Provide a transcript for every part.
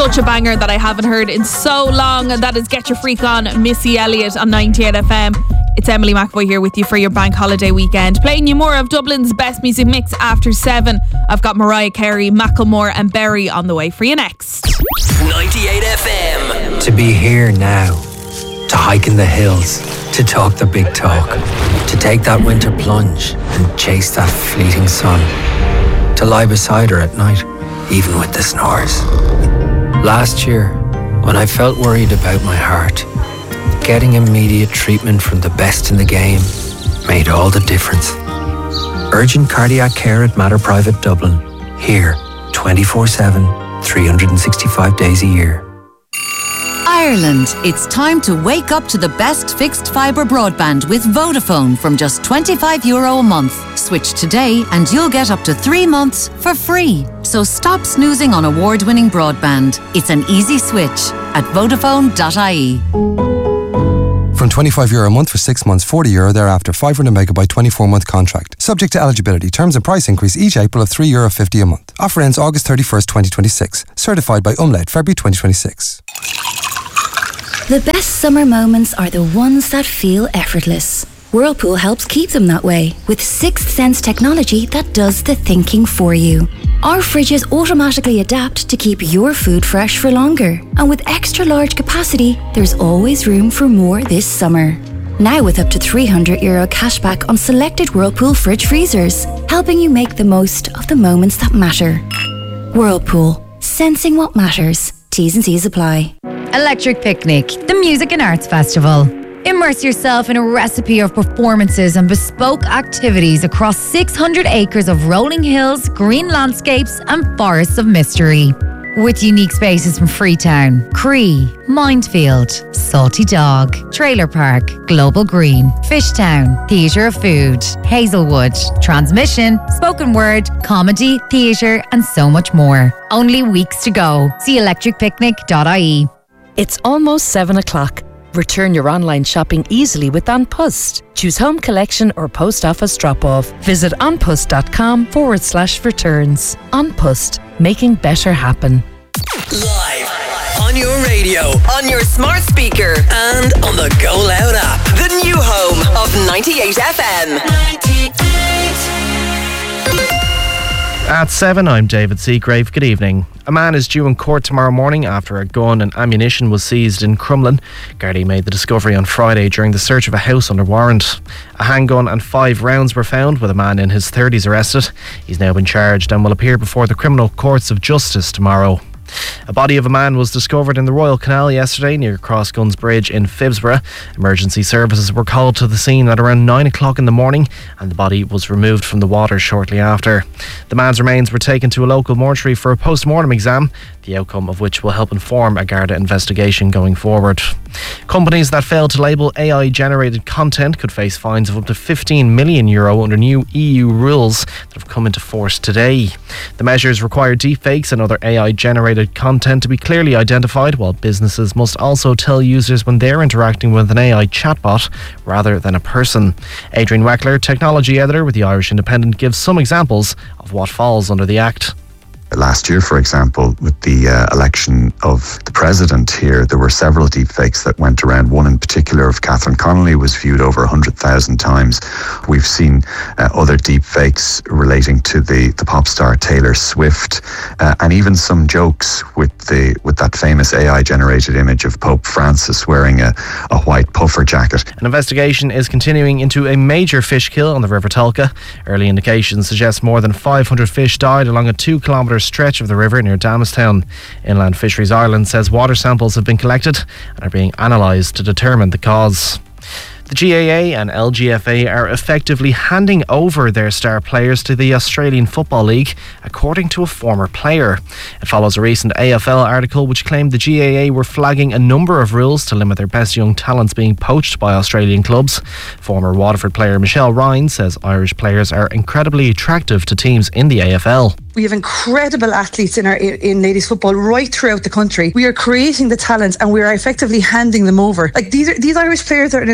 such a banger that I haven't heard in so long. That is Get Your Freak On, Missy Elliott on 98 FM. It's Emily McAvoy here with you for your bank holiday weekend. Playing you more of Dublin's best music mix after 7. I've got Mariah Carey, Macklemore and Berry on the way for you next. 98 FM. To be here now, to hike in the hills, to talk the big talk, to take that winter plunge and chase that fleeting sun, to lie beside her at night, even with the snores. Last year, when I felt worried about my heart, getting immediate treatment from the best in the game made all the difference. Urgent cardiac care at Mater Private Dublin. Here, 24/7, 365 days a year. Ireland, it's time to wake up to the best fixed fibre broadband with Vodafone from just €25 a month. Switch today and you'll get up to 3 months for free. So stop snoozing on award-winning broadband. It's an easy switch at Vodafone.ie. From €25 a month for 6 months, €40 thereafter, 500 megabyte 24-month contract. Subject to eligibility. Terms and price increase each April of €3.50 a month. Offer ends August 31st, 2026. Certified by Umlaut, February 2026. The best summer moments are the ones that feel effortless. Whirlpool helps keep them that way with Sixth Sense technology that does the thinking for you. Our fridges automatically adapt to keep your food fresh for longer. And with extra large capacity, there's always room for more this summer. Now with up to €300 cashback on selected Whirlpool fridge freezers, helping you make the most of the moments that matter. Whirlpool, sensing what matters. T's and C's apply. Electric Picnic, the Music and Arts Festival. Immerse yourself in a recipe of performances and bespoke activities across 600 acres of rolling hills, green landscapes and forests of mystery. With unique spaces from Freetown, Cree, Mindfield, Salty Dog, Trailer Park, Global Green, Fishtown, Theatre of Food, Hazelwood, Transmission, Spoken Word, Comedy, Theatre and so much more. Only weeks to go. See electricpicnic.ie. It's almost 7 o'clock. Return your online shopping easily with An Post. Choose home collection or post office drop-off. Visit onpost.com/returns. An Post, making better happen. Live on your radio, on your smart speaker, and on the Go Loud app. The new home of 98 FM. 98. At 7, I'm David Seagrave. Good evening. A man is due in court tomorrow morning after a gun and ammunition was seized in Crumlin. Gardaí made the discovery on Friday during the search of a house under warrant. A handgun and 5 rounds were found, with a man in his 30s arrested. He's now been charged and will appear before the Criminal Courts of Justice tomorrow. A body of a man was discovered in the Royal Canal yesterday near Crossguns Bridge in Phibsborough. Emergency services were called to the scene at around 9 o'clock in the morning and the body was removed from the water shortly after. The man's remains were taken to a local mortuary for a post-mortem exam, the outcome of which will help inform a Garda investigation going forward. Companies that fail to label AI-generated content could face fines of up to €15 million under new EU rules that have come into force today. The measures require deepfakes and other AI-generated content to be clearly identified, while businesses must also tell users when they're interacting with an AI chatbot rather than a person. Adrian Weckler, technology editor with the Irish Independent, gives some examples of what falls under the Act. Last year, for example, with the election of the president here, there were several deepfakes that went around. One in particular of Catherine Connolly was viewed over 100,000 times. We've seen other deepfakes relating to the pop star Taylor Swift, and even some jokes with that famous AI-generated image of Pope Francis wearing a white puffer jacket. An investigation is continuing into a major fish kill on the River Tolka. Early indications suggest more than 500 fish died along a 2-kilometre stretch of the river near Damastown. Inland Fisheries Ireland says water samples have been collected and are being analysed to determine the cause. The GAA and LGFA are effectively handing over their star players to the Australian Football League, according to a former player. It follows a recent AFL article which claimed the GAA were flagging a number of rules to limit their best young talents being poached by Australian clubs. Former Waterford player Michelle Ryan says Irish players are incredibly attractive to teams in the AFL. We have incredible athletes in ladies football right throughout the country. We are creating the talent and we are effectively handing them over. Like these Irish players that are in Australia,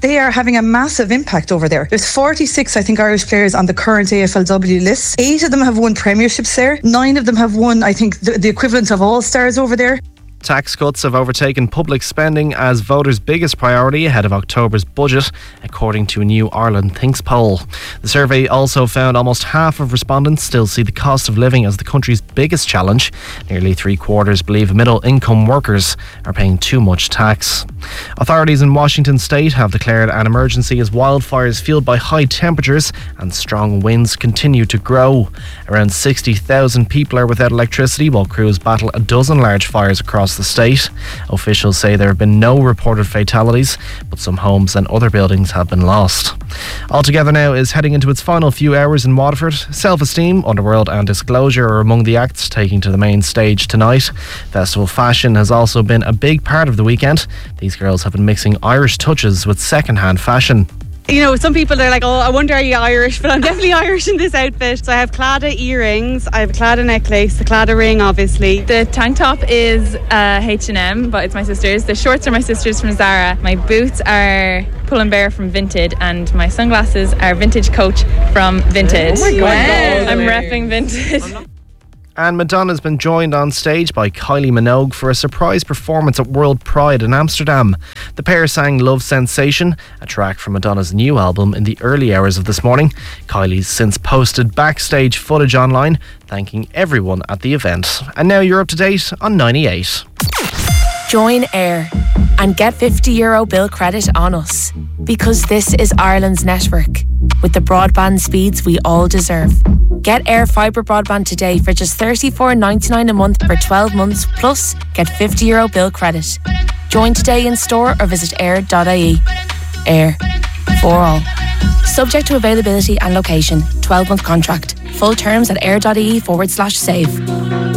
they are having a massive impact over there. There's 46, I think, Irish players on the current AFLW list. 8 of them have won premierships there. 9 of them have won, I think, the equivalent of All-Stars over there. Tax cuts have overtaken public spending as voters' biggest priority ahead of October's budget, according to a new Ireland Thinks poll. The survey also found almost half of respondents still see the cost of living as the country's biggest challenge. Nearly 3/4 believe middle-income workers are paying too much tax. Authorities in Washington state have declared an emergency as wildfires fueled by high temperatures and strong winds continue to grow. Around 60,000 people are without electricity while crews battle a dozen large fires across the state. Officials say there have been no reported fatalities, but some homes and other buildings have been lost. All Together Now is heading into its final few hours in Waterford. Self-Esteem, Underworld and Disclosure are among the acts taking to the main stage tonight. Festival fashion has also been a big part of the weekend. These girls have been mixing Irish touches with second-hand fashion. You know, some people are like, oh, I wonder are you Irish, but I'm definitely Irish in this outfit. So I have Claddagh earrings, I have a Claddagh necklace, the Claddagh ring obviously. The tank top is H&M, but it's my sister's. The shorts are my sister's from Zara. My boots are Pull & Bear from Vinted, and my sunglasses are Vintage Coach from Vinted. Oh my God. Wow. I'm repping Vinted. And Madonna's been joined on stage by Kylie Minogue for a surprise performance at World Pride in Amsterdam. The pair sang Love Sensation, a track from Madonna's new album, in the early hours of this morning. Kylie's since posted backstage footage online, thanking everyone at the event. And now you're up to date on 98. Join Air and get €50 bill credit on us, because this is Ireland's network with the broadband speeds we all deserve. Get Air fibre broadband today for just $34.99 a month for 12 months, plus get €50 bill credit. Join today in store or visit air.ie. Air, for all. Subject to availability and location. 12-month contract. Full terms at air.ie/save.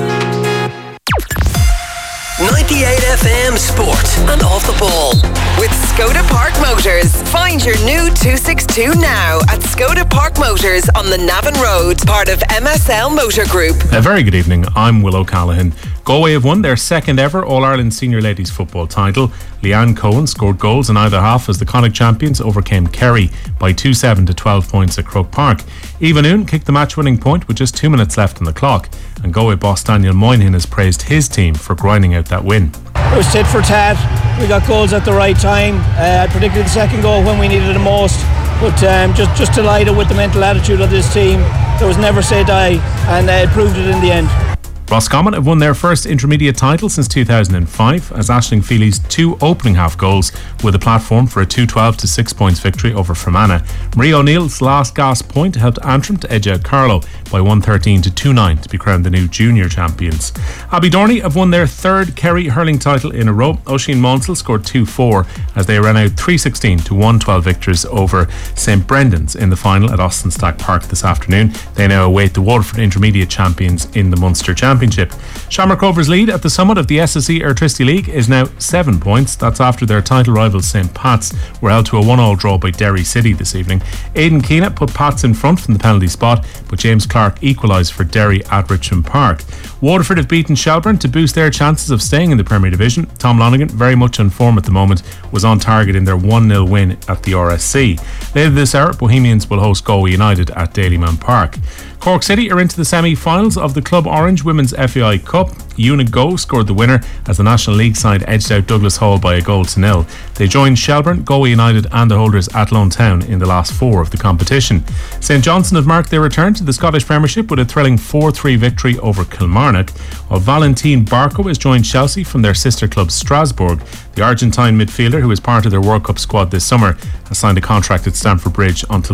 98 FM Sport and Off the Ball with Skoda Park Motors. Find your new 262 now at Skoda Park Motors on the Navan Road, part of MSL Motor Group. A very good evening. I'm Will O'Callaghan. Galway have won their second ever All-Ireland Senior Ladies Football title. Leanne Cohen scored goals in either half as the Connacht champions overcame Kerry by 2-7 to 12 points at Croke Park. Eva Noon kicked the match-winning point with just 2 minutes left on the clock, and Galway boss Daniel Moynihan has praised his team for grinding out that win. It was tit for tat. We got goals at the right time. I predicted the second goal when we needed it the most, but just delighted with the mental attitude of this team. There was never say die, and it proved it in the end. Roscommon have won their first intermediate title since 2005 as Aisling Feely's 2 opening half goals were the platform for a 2-12 to 6 points victory over Fermanagh. Marie O'Neill's last gasp point helped Antrim to edge out Carlow by 113 to 2-9 to be crowned the new junior champions. Abbey Dorney have won their third Kerry hurling title in a row. Oisin Monsell scored 2-4 as they ran out 316 to 112 victories over St Brendan's in the final at Austin Stack Park this afternoon. They now await the Waterford intermediate champions in the Munster Championship. Shamrock Rovers' lead at the summit of the SSE Airtricity League is now 7 points. That's after their title rivals St Pat's were held to a 1-1 draw by Derry City this evening. Aidan Keena put Pats in front from the penalty spot, but James Clark equalised for Derry at Richmond Park. Waterford have beaten Shelbourne to boost their chances of staying in the Premier Division. Tom Lonergan, very much on form at the moment, was on target in their 1-0 win at the RSC. Later this hour, Bohemians will host Galway United at Dalymount Park. Cork City are into the semi-finals of the Club Orange Women's FAI Cup. Una Go scored the winner as the National League side edged out Douglas Hall by a 1-0. They joined Shelbourne, Galway United and the holders Athlone Town in the last 4 of the competition. St Johnstone have marked their return to the Scottish Premiership with a thrilling 4-3 victory over Kilmarnock, while Valentine Barco has joined Chelsea from their sister club Strasbourg. The Argentine midfielder, who is part of their World Cup squad this summer, has signed a contract at Stamford Bridge until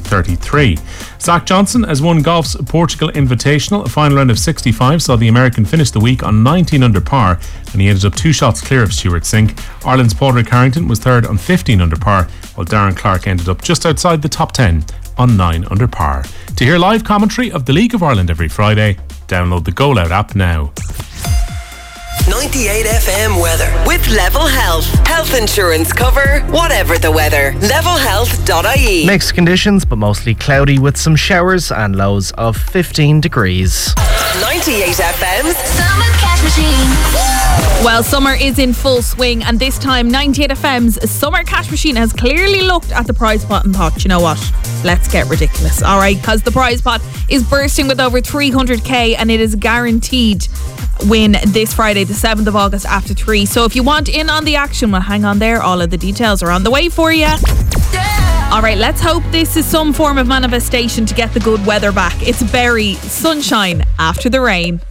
2033. Zach Johnson has won golf's Portugal Invitational. A final round of 65 saw the American finish the week on 19 under par, and he ended up 2 shots clear of Stuart Sink. Ireland's Padraig Harrington was third on 15 under par, while Darren Clark ended up just outside the top 10 on 9 under par. To hear live commentary of the League of Ireland every Friday, download the Go Loud app now. 98 FM weather with Level Health. Health insurance cover, whatever the weather. Levelhealth.ie. Mixed conditions, but mostly cloudy with some showers and lows of 15 degrees. 98 FM's Summer Cash Machine. Well, summer is in full swing, and this time 98FM's Summer Cash Machine has clearly looked at the prize pot and thought, you know what, let's get ridiculous. All right, because the prize pot is bursting with over 300k, and it is guaranteed win this Friday, the 7th of August after 3. So if you want in on the action, well, hang on there. All of the details are on the way for you. All right, let's hope this is some form of manifestation to get the good weather back. It's very sunshine after the rain.